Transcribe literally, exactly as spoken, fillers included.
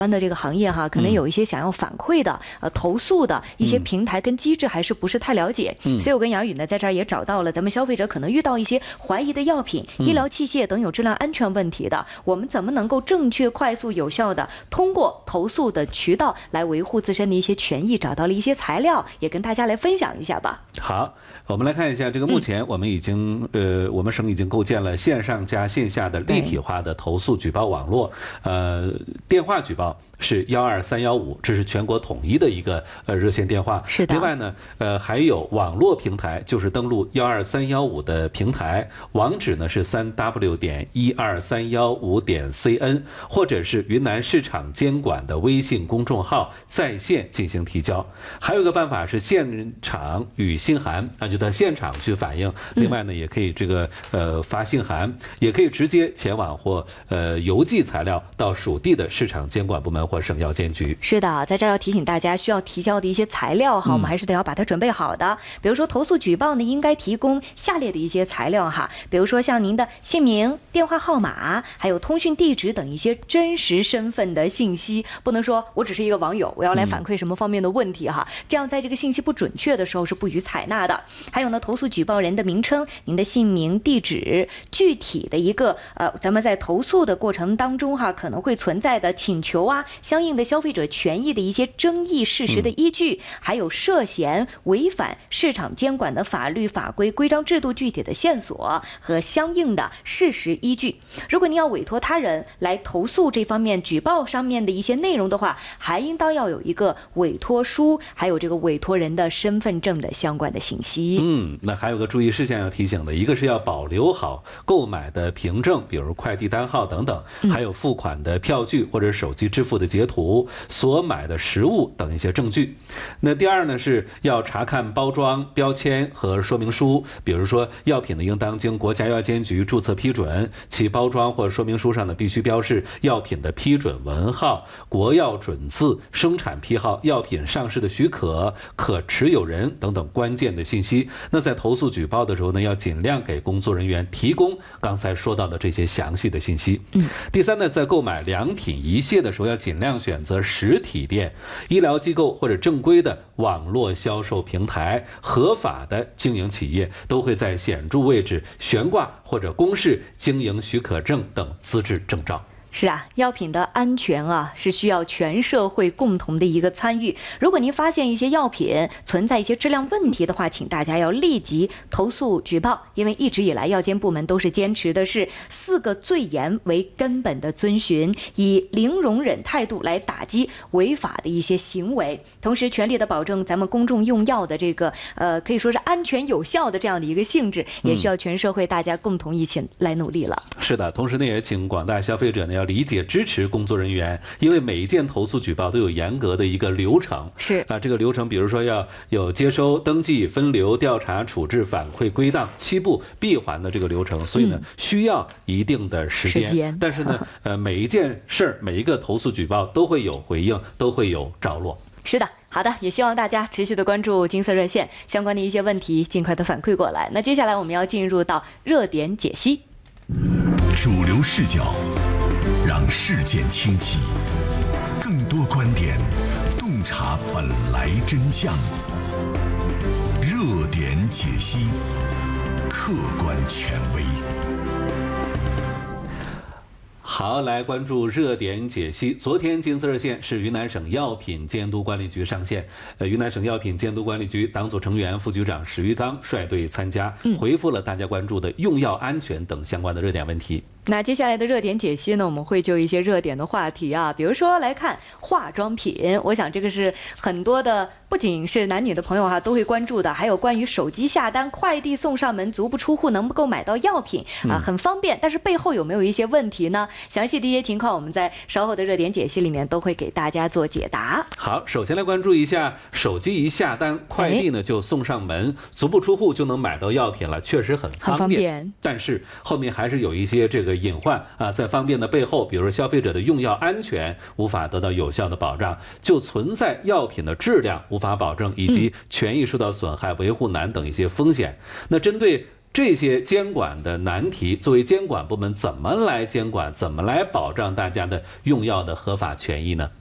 关的这个行业哈，可能有一些想要反馈的、呃投诉的一些平台跟机制还是不是太了解，嗯、所以我跟杨宇呢在这儿也找到了咱们消费者可能遇到一些怀疑的药品、嗯、医疗器械等有质量安全问题的，我们怎么能够正确、快速、有效的通过投诉的渠道来维护自身的一些权益？找到了一些材料，也跟大家来分享一下吧。 好，我们来看一下这个，目前我们已经、嗯、呃，我们省已经构建了线上加线下的立体化的投诉举报网络，呃，电话举报是幺二三幺五，这是全国统一的一个呃热线电话。 是的。 另外呢，呃，还有网络平台，就是登录幺二三幺五的平台，网址呢是三 w 点一二三幺五点 cn， 或者是云南市场监管的微信公众号在线进行提交。还有一个办法是现场与信函，那就到现场去反映。另外呢，也可以这个呃发信函，也可以直接前往或呃邮寄材料到属地的市场监管部门或省药监局。 是的，在这儿要提醒大家，需要提交的一些材料哈，我们还是得要把它准备好的。比如说投诉举报呢，应该提供下列的一些材料哈，比如说像您的姓名、电话号码，还有通讯地址等一些真实身份的信息，不能说我只是一个网友，我要来反馈什么方面的问题哈，这样在这个信息不准确的时候是不予采纳的。还有呢，投诉举报人的名称、您的姓名、地址，具体的一个呃，咱们在投诉的过程当中哈，可能会存在的请求啊，相应的消费者权益的一些争议事实的依据，嗯、还有涉嫌违反市场监管的法律法规、规章制度具体的线索和相应的事实依据。如果您要委托他人来投诉这方面举报上面的一些内容的话，还应当要有一个委托书，还有这个委托人的身份证的相关的信息。 嗯，那还有个注意事项要提醒的，一个是要保留好购买的凭证，比如快递单号等等，还有付款的票据或者手机支付的截图、所买的实物等一些证据。那第二呢，是要查看包装、标签和说明书，比如说药品呢应当经国家药监局注册批准，其包装或说明书上呢必须标示药品的批准文号、国药准字、生产批号、药品上市的许可、可持有人等等关键的信息。那在投诉举报的时候呢，要尽量给工作人员提供刚才说到的这些详细的信息。嗯，第三呢，在购买良品仪械的时候，要尽量选择实体店、医疗机构或者正规的网络销售平台，合法的经营企业都会在显著位置悬挂或者公示经营许可证等资质证照。 是啊，药品的安全啊，是需要全社会共同的一个参与。如果您发现一些药品存在一些质量问题的话，请大家要立即投诉举报，因为一直以来药监部门都是坚持的是四个最严为根本的遵循，以零容忍态度来打击违法的一些行为，同时全力的保证咱们公众用药的这个呃可以说是安全有效的这样的一个性质，也需要全社会大家共同一起来努力了。 是的，同时呢，也请广大消费者呢要理解支持工作人员，因为每一件投诉举报都有严格的一个流程。 是啊，这个流程比如说要有接收、登记、分流、调查、处置、反馈、归档七步闭环的这个流程，所以呢、嗯、需要一定的时间。 时间但是呢，呃，每一件事儿、每一个投诉举报都会有回应，都会有着落。 是的。好的，也希望大家持续的关注金色热线相关的一些问题，尽快的反馈过来。那接下来我们要进入到热点解析， 主流视角让事件清晰，更多观点，洞察本来真相。热点解析，客观权威。 好，来关注热点解析。昨天金色热线是云南省药品监督管理局上线，呃，云南省药品监督管理局党组成员、副局长史玉刚率队参加，回复了大家关注的用药安全等相关的热点问题。 那接下来的热点解析呢，我们会就一些热点的话题啊，比如说来看化妆品，我想这个是很多的，不仅是男女的朋友哈、啊、都会关注的，还有关于手机下单、快递送上门、足不出户能不能买到药品啊，很方便，但是背后有没有一些问题呢？详细的一些情况，我们在稍后的热点解析里面都会给大家做解答。 好，首先来关注一下，手机一下单，快递呢就送上门，足不出户就能买到药品了，确实很方便。 很方便， 但是后面还是有一些这个隐患啊，在方便的背后，比如消费者的用药安全无法得到有效的保障，就存在药品的质量无法保证以及权益受到损害、维护难等一些风险。那针对这些监管的难题，作为监管部门怎么来监管，怎么来保障大家的用药的合法权益呢？